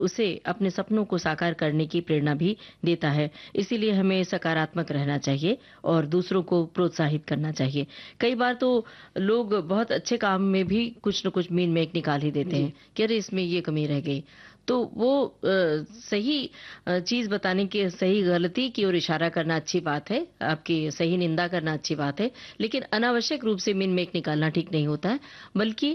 उसे अपने सपनों को साकार करने की प्रेरणा भी देता है। इसीलिए हमें सकारात्मक रहना चाहिए और दूसरों को प्रोत्साहित करना चाहिए। कई बार तो लोग बहुत अच्छे काम में भी कुछ न कुछ मीन मेक निकाल ही देते जी। हैं कि अरे इसमें ये कमी रह गई। तो वो सही चीज़ बताने की, सही गलती की ओर इशारा करना अच्छी बात है, आपकी सही निंदा करना अच्छी बात है, लेकिन अनावश्यक रूप से मीन मेक निकालना ठीक नहीं होता है, बल्कि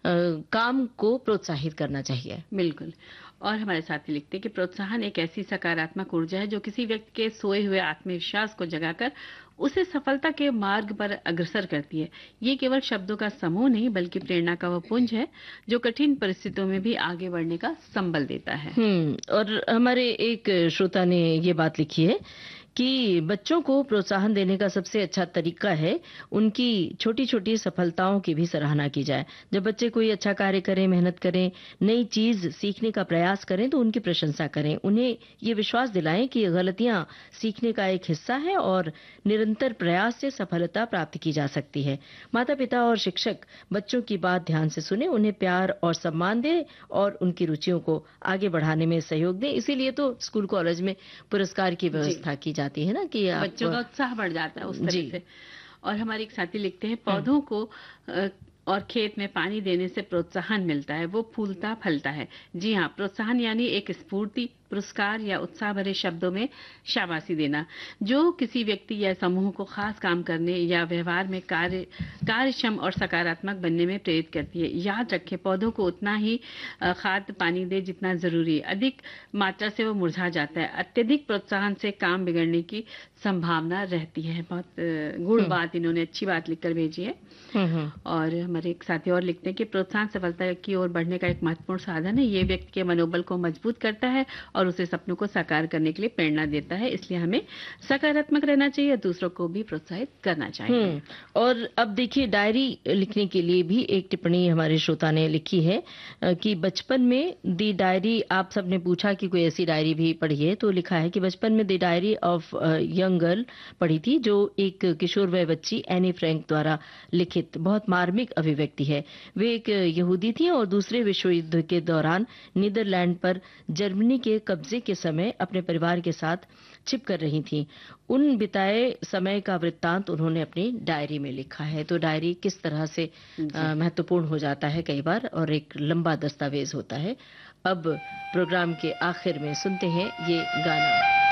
काम को प्रोत्साहित करना चाहिए। बिल्कुल। और हमारे साथी लिखते हैं कि प्रोत्साहन एक ऐसी सकारात्मक ऊर्जा है जो किसी व्यक्ति के सोए हुए आत्मविश्वास को जगाकर उसे सफलता के मार्ग पर अग्रसर करती है। ये केवल शब्दों का समूह नहीं बल्कि प्रेरणा का वो पुंज है जो कठिन परिस्थितियों में भी आगे बढ़ने का संबल देता है। और हमारे एक श्रोता ने ये बात लिखी है कि बच्चों को प्रोत्साहन देने का सबसे अच्छा तरीका है उनकी छोटी-छोटी सफलताओं की भी सराहना की जाए। जब बच्चे कोई अच्छा कार्य करें, मेहनत करें, नई चीज सीखने का प्रयास करें तो उनकी प्रशंसा करें। उन्हें ये विश्वास दिलाएं कि गलतियां सीखने का एक हिस्सा है और निरंतर प्रयास से सफलता प्राप्त की जा सकती है। माता-पिता और शिक्षक बच्चों की बात ध्यान से सुने, उन्हें प्यार और सम्मान दें और उनकी रुचियों को आगे बढ़ाने में सहयोग दें। इसीलिए तो स्कूल कॉलेज में पुरस्कार की जी। व्यवस्था की जाती है ना कि आप बच्चों का उत्साह बढ़ जाता है उस जी। तरह से। और हमारे एक साथी लिखते हैं हुँ। पौधों को अ, और खेत में पानी देने से प्रोत्साहन मिलता है, वो फूलता फलता है। जी हाँ, प्रोत्साहन यानी एक स्फूर्ति, पुरस्कार या उत्साह भरे शब्दों में शाबाशी देना, जो किसी व्यक्ति या समूह को खास काम करने या व्यवहार में कार्यक्षम और सकारात्मक बनने में प्रेरित करती है। याद रखें, पौधों को उतना ही खाद पानी दे जितना जरूरी है। अधिक मात्रा से वो मुरझा जाता है। अत्यधिक प्रोत्साहन से काम बिगड़ने की संभावना रहती है। बहुत गूढ़ हुँ। बात इन्होंने अच्छी बात लिखकर भेजी है। हुँ, हुँ। और हमारे एक साथी और लिखते हैं कि प्रोत्साहन सफलता की ओर बढ़ने का एक महत्वपूर्ण साधन है। ये व्यक्ति के मनोबल को मजबूत करता है और उसे सपनों को साकार करने के लिए प्रेरणा देता है। इसलिए हमें सकारात्मक रहना चाहिए और दूसरों को भी प्रोत्साहित करना चाहिए। और अब देखिए डायरी लिखने के लिए भी एक टिप्पणी हमारे श्रोता ने लिखी है कि बचपन में द डायरी, आप सबने पूछा कि कोई ऐसी डायरी भी पढ़ी है, तो लिखा है कि बचपन में the diary of young girl पढ़ी थी जो एक किशोर वय बच्ची एनी फ्रैंक द्वारा लिखित बहुत मार्मिक अभिव्यक्ति है। वे एक यहूदी थी और दूसरे विश्व युद्ध के दौरान नीदरलैंड पर जर्मनी के कब्जे के समय अपने परिवार के साथ छिप कर रही थीं। उन बिताए समय का वृत्तांत उन्होंने अपनी डायरी में लिखा है। तो डायरी किस तरह से जी। महत्वपूर्ण हो जाता है कई बार और एक लंबा दस्तावेज होता है। अब प्रोग्राम के आखिर में सुनते हैं ये गाना।